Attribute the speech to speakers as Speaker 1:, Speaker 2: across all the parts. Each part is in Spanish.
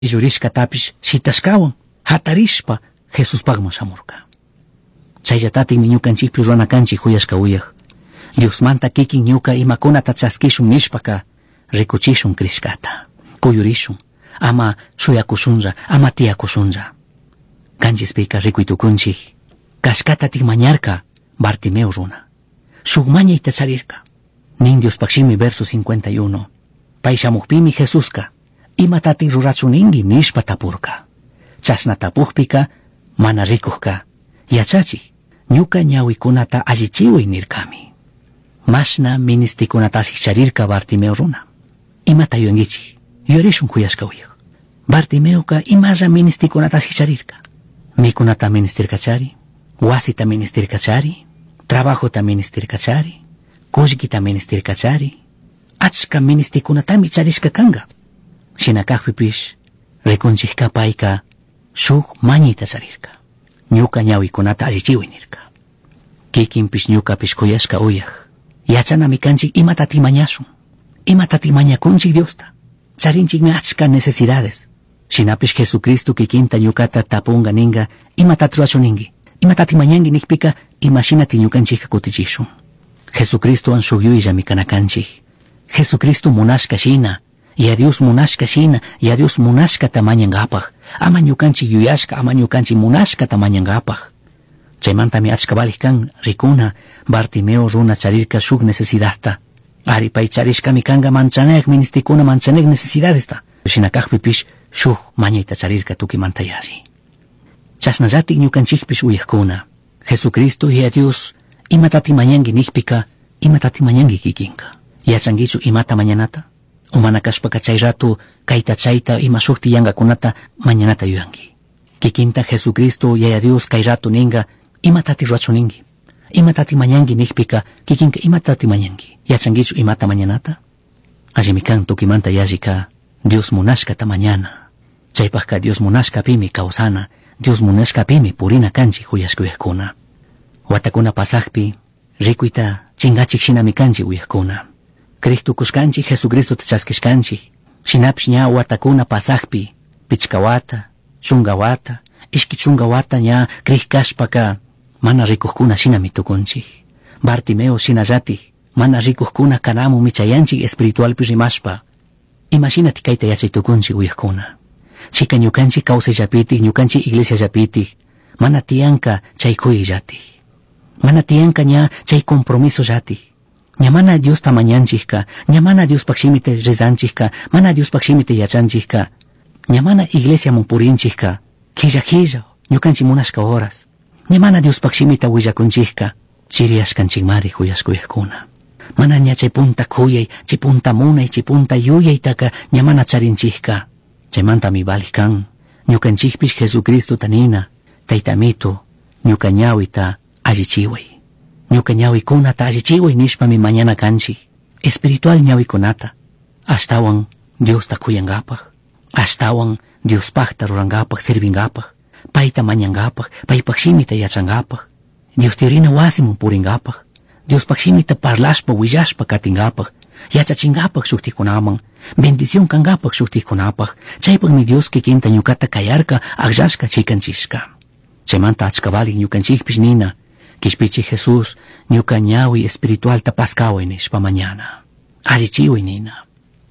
Speaker 1: Yurishkatapish shitashkawan hatarishpa Jesuspagman shamurka. Chayllatatin ñukanchikpi runakanchik huyashka uyaq. Diosmanta kikin ñuka imakunata chaskishun nishpaka rikuchishun krishkata. Kuyurishun, ama shuyakushunra, ama tiyakushunra. Kanchispika rikuytukunchik kashkata tikmañarka Bartimeo runa. Shukmaña itacharirka. Nin Diospakshimi verso 51. Pay shamukpimi Jesuska imatati rurachuningi nishpa tapurka. Chashna tapukpika mana rikuhka. Yachachi, ñuka ñawikunata allichiwi nirkami. Mashna ministikunatasik charirka Bartimeo runa. Imata yuangichi, yorishun kuyashka uyaq. Bartimeoka imarra ministikunatasik charirka. Mikunata ministirkachari, wasita ministirkachari, trabajota ministirkachari, kullkita ministirkachari, achka ministikunatami charishka kanga. Shinakakpipish, rikunchikka payka shuk mañita charirka. Ñuka ñawikunata allichiwi nirka. Kikinpish ñukapish kuyashka uyaq. Yachanami kanchik imata timañashun. Imata timañakunchik Diosta. Charinchikmi achka necesidades. Shinapish Jesucristo kikinta ñukata tapunga ninga imata trurachuningi. Imata timañangi nikpika imashinati ñukanchikka kutichishun. Jesucristo an shukyuyllami kanakanchik. Jesucristo munashka shina. Ya Dios munashka shina, ya Dios munashka tamañangapaj. Ama ñukanchik yuyashka, ama ñukanchik munashka tamañangapaj. Chaymantami achka balik kan rikuna Bartimeo runa charirka shuk necesidadta. Ari pay charishkami kanga manchanek ministikuna manchanek necesidadesta. Shinakakpipish shuk mañayta charirka tukimanta yasi. Chasnallatik ñukanchikpish uyaqkuna. Jesucristo ya Dios imatati mañangi nikpika imatati mañangi kikinka. Yachangichu imata mañanata. Umana kashpaka chay rato kaita chayta ima shukti yangakunata mañanata yuyangi. Kikinta Jesucristo ya Dios kay rato ninga imatati ruachuningi. Imatati mañangi nikpika kikinka imatati mañangi. Yachangichu imata mañanata. Allimikan tukimanta yazika Dios munashkata mañana. Chaypaka Dios munashkapimi kausana. Dios munashkapimi purina kanchi huyashkuyakuna. Watakuna pasakpi rikuita chingachik shinami kanchi uyakuna. Cristo kushkanchi Jesucristo tachaskishkanchi. Shinapish ña watakuna pasakpi pichkawata, chungawata, ishki chungawata ña krikashpaka mana rikuhkuna shinami tukunchi. Bartimeo shinallati mana rikuhkuna kanamu michayanchi espiritualpi rimashpa. Imashinati kayta yachaytukunchi uyakuna. Chika ñukanchi kawsayllapiti, ñukanchi iglesiallapiti mana tiyanka chay kuyllati. Mana tiyanka ña chay compromiso llati. Ñamana Dios tamañanchikka, ñamana Dios pakshimite rezanchikka, mana Dios pakshimite yachanchikka, ñamana iglesia munpurinchikka, killa, ñukanchi munashka horas. Ñamana Dios pakshimita willakunchikka, chiriashkanchikmari huyashkuyakuna. Mana ña chay punta kuyay, chay punta munay, chay punta yuyaytaka ñamana charinchikka. Chaymanta mi balikan, ñukanchikpish Jesucristo tanina, taytamito, ñuka ñawita allichiway. Ñuka ñawikunata allichiway nishpami mañana kanchi. Espiritual ñawikunata. Ashtawan Dios ta kuyangapaj. Ashtawan Dios pakta rurangapaj, servingapaj. Payta mañangapaj, pay pakshimita yachangapaj. Dios tirina wasimun puringapaj. Dios pakshimita parlashpa willashpa katingapaj. Yachachingapaj shuktikunaman. Bendición kangapaj shuktikunapaj. Chaypaj mi Dios kikinta ñukata kayarka akllashka chikanchishka. Chaymanta achkavalik ñukanchikpish nina. Kishpichi Jesús ñuka ñawi espiritual tapaskaway nishpa mañana. Allichiway nina.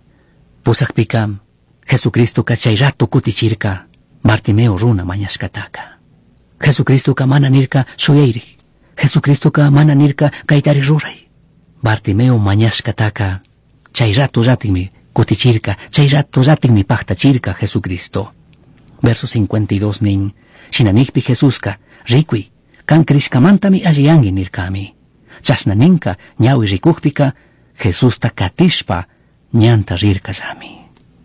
Speaker 1: Pusakpikam Jesucristo ka chay rato kutichirka Bartimeo runa mañashkataka. Jesucristo ka mana nirka shuyayri. Jesucristo ka mana nirka kaytari ruray. Bartimeo mañashkataka chay rato ratikmi kutichirka, chay rato ratikmi paktachirka Jesucristo. Verso 52 nin, shinanikpi Jesuska, rikui, kan krishkamantami alliyangi nirkami. Chashna ninka ñawi rikukpika, Jesusta katishpa ñanta rirkallami.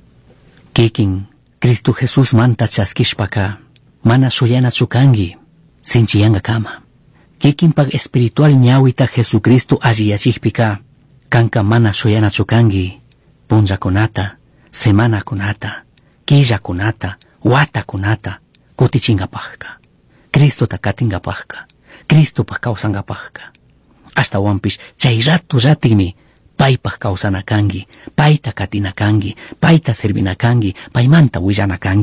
Speaker 1: Kikin, Cristo Jesus manta chaskishpaka, mana shuyana chukangi, sinchiyanga kama. Kikin pag espiritual ñawita Jesucristo alliyachikpika, kanka mana shuyana chukangi, punjakunata, semanakunata, killakunata, watakunata, kutichingapajka. Cristo takatingapajka, Cristo pa kausangapajka. Hasta wampish chay rato ratigmi paypaq kawsanakanki, payta katinakanki, payta sirvinakanki, paymanta willanakanki.